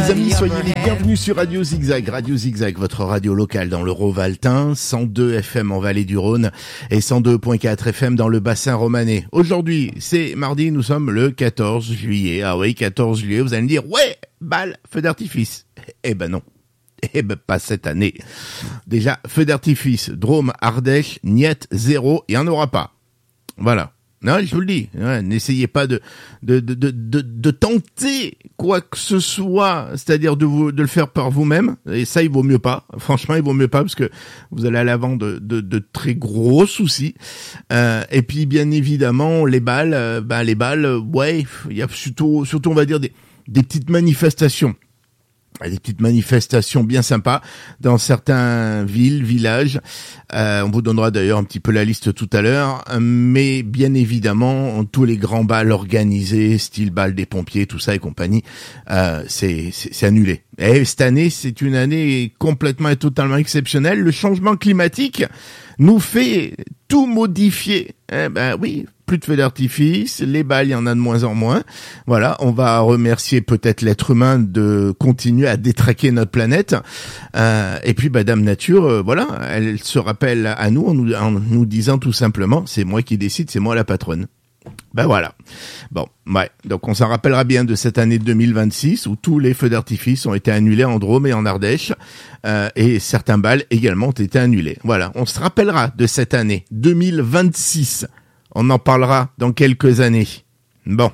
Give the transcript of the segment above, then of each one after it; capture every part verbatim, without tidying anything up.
Les amis, soyez les bienvenus sur Radio Zigzag. Radio Zigzag, votre radio locale dans le Rovaltin, cent deux F M en Vallée du Rhône et cent deux virgule quatre F M dans le bassin romanais. Aujourd'hui, c'est mardi, nous sommes le quatorze juillet. Ah oui, quatorze juillet, vous allez me dire, ouais, balle, feu d'artifice. Eh ben non. Eh ben pas cette année. Déjà, feu d'artifice, Drôme, Ardèche, Niet, zéro, il n'y en aura pas. Voilà. Non, je vous le dis, ouais, n'essayez pas de, de, de, de, de, de tenter quoi que ce soit, c'est-à-dire de vous, de le faire par vous-même. Et ça, il vaut mieux pas. Franchement, il vaut mieux pas parce que vous allez à l'avant de, de, de très gros soucis. Euh, et puis, bien évidemment, les balles, euh, bah, les balles, euh, ouais, il y a surtout, surtout, on va dire des, des petites manifestations. Des petites manifestations bien sympas dans certains villes, villages. Euh, on vous donnera d'ailleurs un petit peu la liste tout à l'heure. Mais bien évidemment, tous les grands bals organisés, style bal des pompiers, tout ça et compagnie, euh, c'est, c'est, c'est annulé. Et cette année, c'est une année complètement et totalement exceptionnelle. Le changement climatique nous fait tout modifier. Eh ben oui, plus de feux d'artifice, les balles, il y en a de moins en moins. Voilà, on va remercier peut-être l'être humain de continuer à détraquer notre planète. Euh, et puis, bah, Dame Nature, euh, voilà, elle se rappelle à nous en, nous en nous disant tout simplement, c'est moi qui décide, c'est moi la patronne. Ben voilà. Bon, ouais. Donc on s'en rappellera bien de cette année deux mille vingt-six où tous les feux d'artifice ont été annulés en Drôme et en Ardèche euh, et certains bals également ont été annulés. Voilà, on se rappellera de cette année deux mille vingt-six. On en parlera dans quelques années. Bon.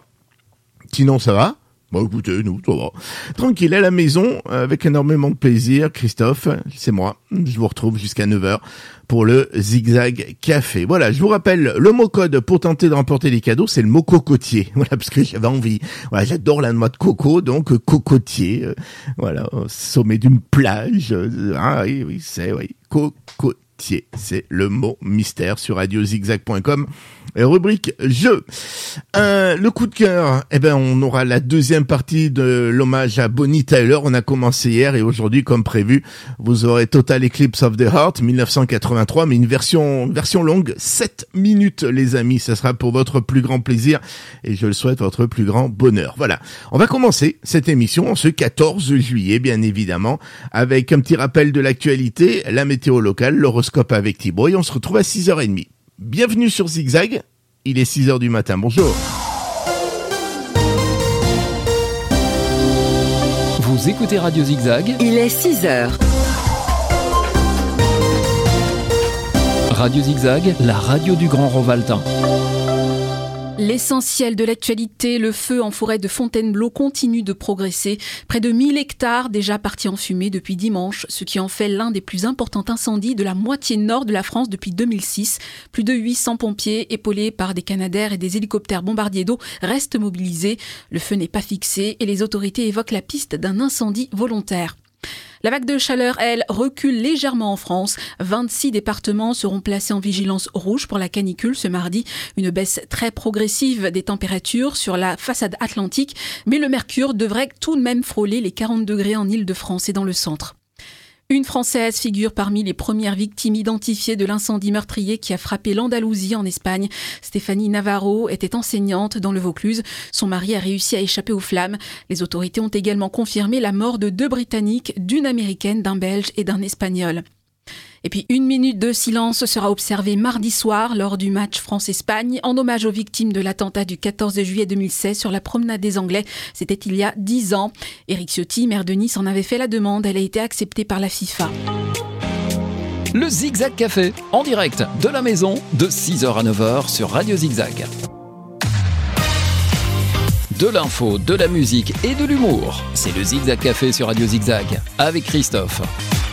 Sinon ça va ? Bon, écoutez, nous, ça va. Tranquille à la maison, avec énormément de plaisir. Christophe, c'est moi. Je vous retrouve jusqu'à neuf heures pour le Zigzag Café. Voilà, je vous rappelle, le mot code pour tenter de remporter des cadeaux, c'est le mot cocotier. Voilà, parce que j'avais envie. Voilà, j'adore la noix de coco, donc euh, cocotier. Euh, voilà, au sommet d'une plage. Euh, ah oui, oui, c'est, oui, cocotier. C'est le mot mystère sur radio zigzag point com. Rubrique jeu. Euh, le coup de cœur, eh ben on aura la deuxième partie de l'hommage à Bonnie Tyler. On a commencé hier et aujourd'hui, comme prévu, vous aurez Total Eclipse of the Heart dix-neuf cent quatre-vingt-trois, mais une version version longue, sept minutes les amis. Ça sera pour votre plus grand plaisir et je le souhaite votre plus grand bonheur. Voilà. On va commencer cette émission en ce quatorze juillet, bien évidemment, avec un petit rappel de l'actualité, la météo locale, l'horoscope avec Thibaut et on se retrouve à six heures trente. Bienvenue sur Zigzag, il est six heures du matin, bonjour. Vous écoutez Radio Zigzag, il est six heures. Radio Zigzag, la radio du Grand Rovaltin. L'essentiel de l'actualité, le feu en forêt de Fontainebleau continue de progresser. Près de mille hectares déjà partis en fumée depuis dimanche, ce qui en fait l'un des plus importants incendies de la moitié nord de la France depuis deux mille six. Plus de huit cents pompiers, épaulés par des canadaires et des hélicoptères bombardiers d'eau, restent mobilisés. Le feu n'est pas fixé et les autorités évoquent la piste d'un incendie volontaire. La vague de chaleur, elle, recule légèrement en France. vingt-six départements seront placés en vigilance rouge pour la canicule ce mardi. Une baisse très progressive des températures sur la façade atlantique. Mais le mercure devrait tout de même frôler les quarante degrés en Île-de-France et dans le centre. Une Française figure parmi les premières victimes identifiées de l'incendie meurtrier qui a frappé l'Andalousie en Espagne. Stéphanie Navarro était enseignante dans le Vaucluse. Son mari a réussi à échapper aux flammes. Les autorités ont également confirmé la mort de deux Britanniques, d'une Américaine, d'un Belge et d'un Espagnol. Et puis une minute de silence sera observée mardi soir lors du match France-Espagne en hommage aux victimes de l'attentat du quatorze juillet deux mille seize sur la promenade des Anglais. C'était il y a dix ans. Éric Ciotti, maire de Nice, en avait fait la demande. Elle a été acceptée par la FIFA. Le Zigzag Café, en direct de la maison, de six heures à neuf heures sur Radio Zigzag. De l'info, de la musique et de l'humour. C'est le Zigzag Café sur Radio Zigzag avec Christophe.